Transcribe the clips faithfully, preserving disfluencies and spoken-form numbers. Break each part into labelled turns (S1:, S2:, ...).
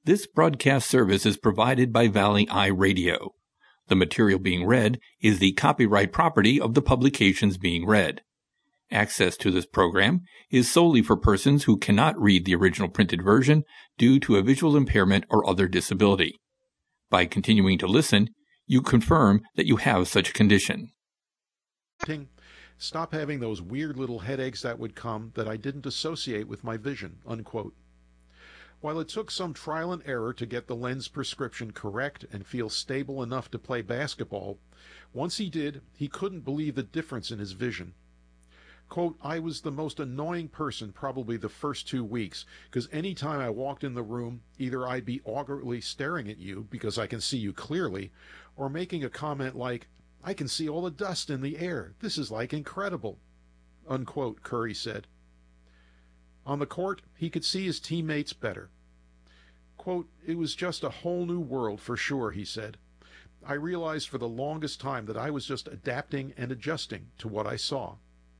S1: This broadcast service is provided by Valley Eye Radio. The material being read is the copyright property of the publications being read. Access to this program is solely for persons who cannot read the original printed version due to a visual impairment or other disability. By continuing to listen, you confirm that you have such a condition.
S2: Stop having those weird little headaches that would come that I didn't associate with my vision, unquote. While it took some trial and error to get the lens prescription correct and feel stable enough to play basketball, once he did, he couldn't believe the difference in his vision. Quote, I was the most annoying person probably the first two weeks, because any time I walked in the room, either I'd be awkwardly staring at you because I can see you clearly, or making a comment like, I can see all the dust in the air. This is like incredible, unquote, Curry said. On the court, he could see his teammates better. Quote, it was just a whole new world for sure, he said. I realized for the longest time that I was just adapting and adjusting to what I saw.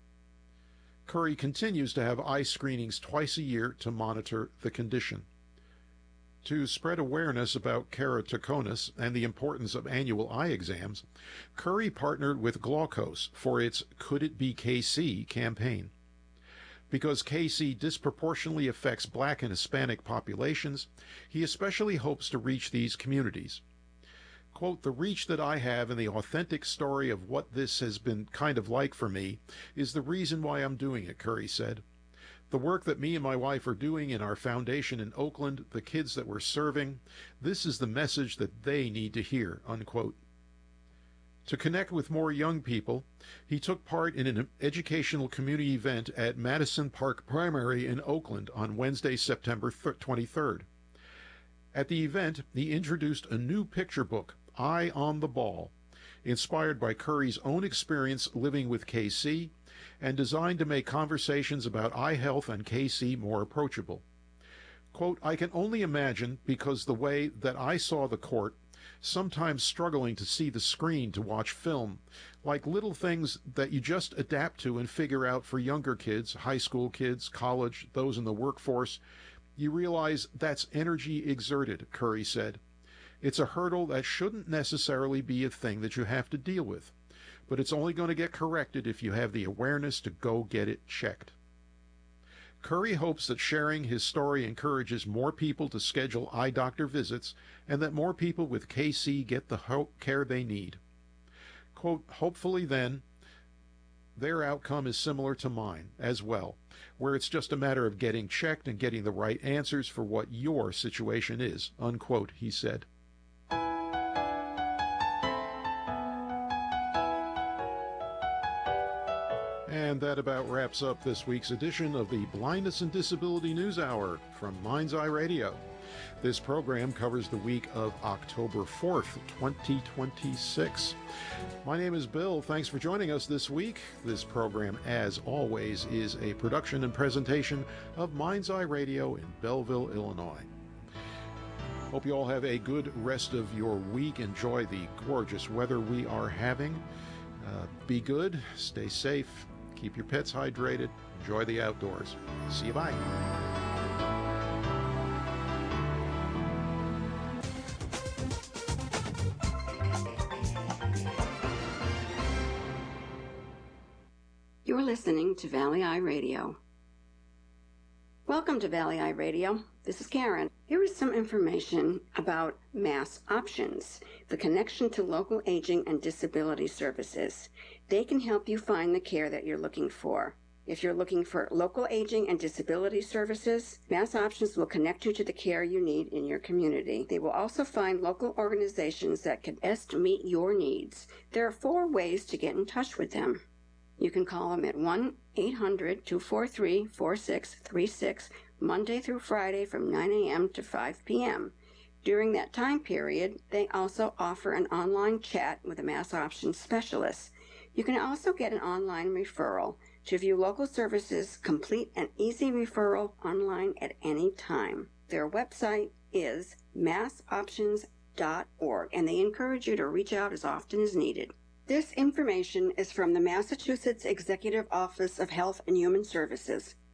S2: Curry continues to have eye screenings twice a year to monitor the condition. To spread awareness about keratoconus and the importance of annual eye exams, Curry partnered with Glaukos for its Could It Be K C campaign. Because K C disproportionately affects Black and Hispanic populations, he especially hopes to reach these communities. Quote, the reach that I have and the authentic story of what this has been kind of like for me is the reason why I'm doing it, Curry said. The work that me and my wife are doing in our foundation in Oakland, the kids that we're serving, this is the message that they need to hear, unquote. To connect with more young people, he took part in an educational community event at Madison Park Primary in Oakland on Wednesday, September twenty-third. At the event, he introduced a new picture book, Eye on the Ball, inspired by Curry's own experience living with K C and designed to make conversations about eye health and K C more approachable. Quote, I can only imagine, because the way that I saw the court, sometimes struggling to see the screen to watch film, like little things that you just adapt to and figure out for younger kids, high school kids, college, those in the workforce, you realize that's energy exerted, Curry said. It's a hurdle that shouldn't necessarily be a thing that you have to deal with, but it's only going to get corrected if you have the awareness to go get it checked. Curry hopes that sharing his story encourages more people to schedule eye doctor visits and that more people with K C get the care they need. Quote, hopefully then, their outcome is similar to mine as well, where it's just a matter of getting checked and getting the right answers for what your situation is, unquote, he said. And that about wraps up this week's edition of the Blindness and Disability News Hour from Mind's Eye Radio. This program covers the week of October fourth, twenty twenty-six. My name is Bill. Thanks for joining us this week. This program, as always, is a production and presentation of Mind's Eye Radio in Belleville, Illinois. Hope you all have a good rest of your week. Enjoy the gorgeous weather we are having. Uh, be good, stay safe, keep your pets hydrated, enjoy the outdoors. See you, bye.
S3: You're listening to Valley Eye Radio. Welcome to Valley Eye Radio. This is Karen. Here is some information about Mass Options, the connection to local aging and disability services. They can help you find the care that you're looking for. If you're looking for local aging and disability services, Mass Options will connect you to the care you need in your community. They will also find local organizations that can best meet your needs. There are four ways to get in touch with them. You can call them at one eight hundred, two four three, four six three six, Monday through Friday from nine a.m. to five p.m. During that time period, they also offer an online chat with a Mass Options specialist. You can also get an online referral. To view local services, complete an easy referral online at any time. Their website is mass options dot org, and they encourage you to reach out as often as needed. This information is from the Massachusetts Executive Office of Health and Human Services.